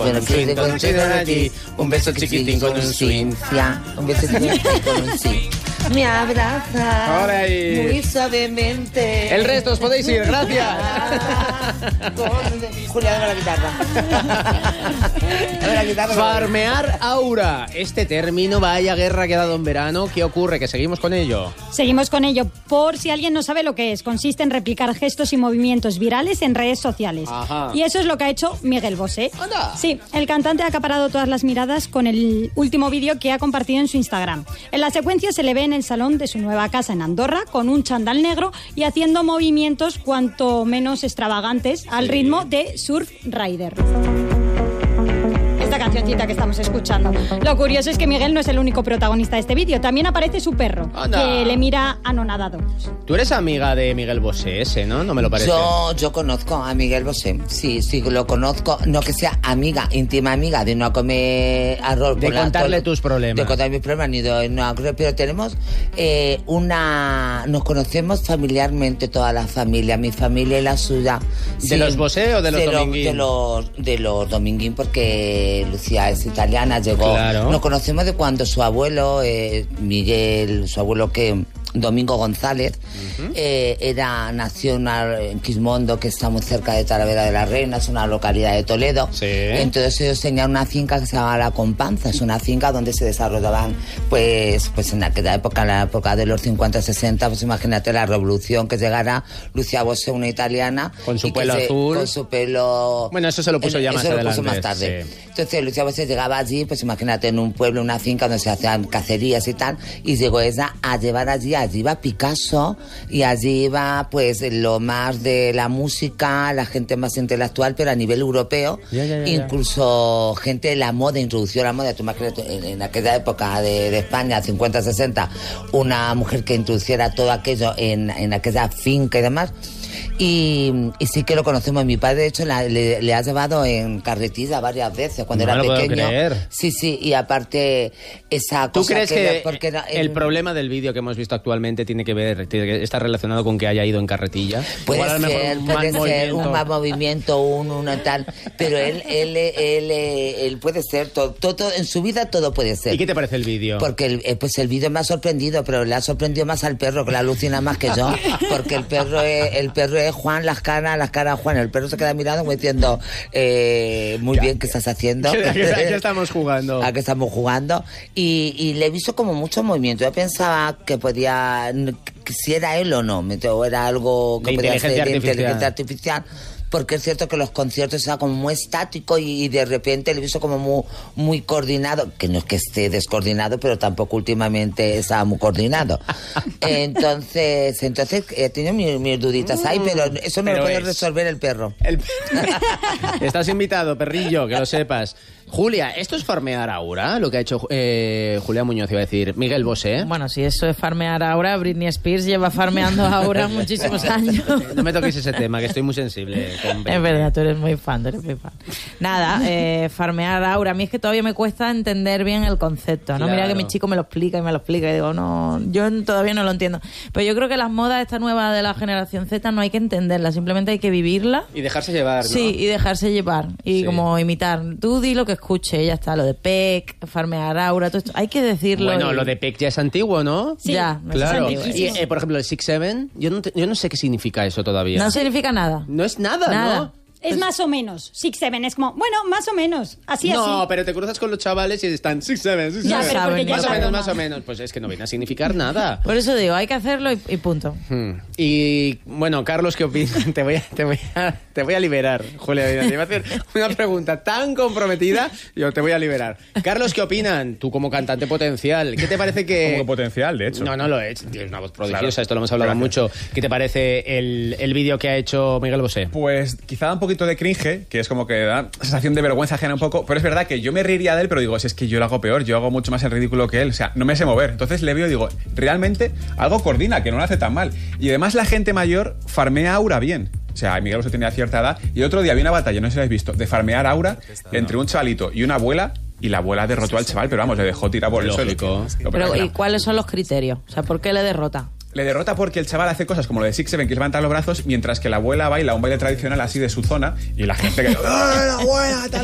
Bueno, un beso chiquitín con un swing. Un beso chiquitín con un swing. Me abraza muy suavemente. El resto os podéis ir, gracias. Julia, dame la guitarra. Farmear aura. Este término, vaya guerra que ha dado en verano. ¿Qué ocurre? ¿Que seguimos con ello? Seguimos con ello. Por si alguien no sabe lo que es, consiste en replicar gestos y movimientos virales en redes sociales. Ajá. Y eso es lo que ha hecho Miguel Bosé. ¡Anda! Sí, el cantante ha acaparado todas las miradas con el último vídeo que ha compartido en su Instagram. En la secuencia se le ve en el salón de su nueva casa en Andorra con un chándal negro y haciendo movimientos cuanto menos extravagantes al ritmo de Surf Rider. Esta cancioncita que estamos escuchando. Lo curioso es que Miguel no es el único protagonista de este vídeo. También aparece su perro, ¡anda! Que le mira anonadado. Tú eres amiga de Miguel Bosé ese, ¿no? No me lo parece. Yo conozco a Miguel Bosé. Sí, lo conozco. No que sea amiga, íntima amiga, de no comer arroz. De contarle tus problemas. De contar mis problemas, ni de no, pero tenemos nos conocemos familiarmente toda la familia, mi familia y la suya. ¿De Sí, los Bosé o de los Dominguín? De los Dominguín, porque Lucía es italiana, llegó. Claro. Nos conocemos de cuando su abuelo, Miguel, su abuelo Domingo González, nació en Quismondo, que está muy cerca de Talavera de la Reina, es una localidad de Toledo. Sí. Entonces ellos tenían una finca que se llama La Companza, es una finca donde se desarrollaban, pues en aquella época, en la época de los 50-60, pues imagínate la revolución, que llegara Lucía Bosé, una italiana. Con su pelo azul. Con su pelo... Bueno, eso se lo puso ya más adelante. Eso lo puso más tarde. Sí. Entonces Lucía Bosé llegaba allí, pues imagínate, en un pueblo, una finca donde se hacían cacerías y tal, y llegó ella a llevar allí iba Picasso y allí iba pues lo más de la música, la gente más intelectual, pero a nivel europeo. Ya. Incluso gente de la moda, introdució la moda. Tú imagínate, en aquella época de España, 50-60, una mujer que introduciera todo aquello en aquella finca y demás. Y sí que lo conocemos. Mi padre, de hecho, le ha llevado en carretilla varias veces cuando era pequeño. Puedo creer. Sí, y aparte esa cosa. ¿Tú crees que el problema del vídeo que hemos visto actualmente está relacionado con que haya ido en carretilla? Puede ser un más movimiento, una tal, pero él puede ser todo en su vida, todo puede ser. ¿Y qué te parece el vídeo? Porque el vídeo me ha sorprendido, pero le ha sorprendido más al perro, que la alucina más que yo, porque el perro es Juan, las caras Juan, el perro se queda mirando como diciendo muy bien, ¿qué estás haciendo? ¿A qué estamos jugando? ¿A qué estamos jugando? Y le he visto como mucho movimiento. Yo pensaba que si era él o no, o era algo que podía ser de inteligencia artificial. Porque es cierto que los conciertos están como muy estáticos y de repente le he visto como muy coordinado, que no es que esté descoordinado, pero tampoco últimamente estaba muy coordinado. Entonces he tenido mis duditas ahí, pero eso no lo puede resolver el perro. Estás invitado, perrillo, que lo sepas. Julia, ¿esto es farmear aura? Lo que ha hecho Julia Muñoz, iba a decir Miguel Bosé. Bueno, si eso es farmear aura, Britney Spears lleva farmeando aura muchísimos años. No me toques ese tema, que estoy muy sensible. Es verdad, tú eres muy fan, Nada, farmear aura. A mí es que todavía me cuesta entender bien el concepto, ¿no? Claro. Mira que mi chico me lo explica y digo, no, yo todavía no lo entiendo. Pero yo creo que las modas esta nueva de la generación Z no hay que entenderlas, simplemente hay que vivirla. Y dejarse llevar, ¿no? Sí, y dejarse llevar. Y Sí. como imitar. Tú di lo que escuche, ya está. Lo de PEC, farmear aura, todo esto. Hay que decirlo. Bueno, lo de PEC ya es antiguo, ¿no? Sí, ya, Claro. es antiguísimo. Y, por ejemplo, el 6-7, yo no sé qué significa eso todavía. No significa nada. No es nada, ¿no? Es más o menos. 6-7 es como, bueno, más o menos. Así. No, pero te cruzas con los chavales y están 6-7. Ya, pero porque ya más o menos. Pues es que no viene a significar nada. Por eso digo, hay que hacerlo y punto. Y bueno, Carlos, ¿qué opinas? Te voy a liberar, Julia. Te iba a hacer una pregunta tan comprometida, yo te voy a liberar. Carlos, ¿qué opinan? Tú como cantante potencial, ¿qué te parece que...? Como potencial, de hecho. No lo he hecho. Tienes una voz prodigiosa, Claro. esto lo hemos hablado mucho. ¿Qué te parece el vídeo que ha hecho Miguel Bosé? Pues quizá da un poquito de cringe, que es como que da sensación de vergüenza ajena un poco, pero es verdad que yo me reiría de él, pero digo, si es que yo lo hago peor, yo hago mucho más el ridículo que él, o sea, no me sé mover. Entonces le veo y digo, realmente algo coordina, que no lo hace tan mal. Y además la gente mayor farmea aura bien. O sea, Miguel Bosé tenía cierta edad y el otro día había una batalla, no sé si lo habéis visto, de farmear aura entre un chavalito y una abuela. Y la abuela derrotó al chaval, pero vamos, le dejó tirar por el suelo. Pero, ¿y cuáles son los criterios? O sea, ¿por qué le derrota? Le derrota porque el chaval hace cosas como lo de 6-7, que es levantar los brazos, mientras que la abuela baila un baile tradicional así de su zona y la gente que... ¡Ah, la abuela! Tal.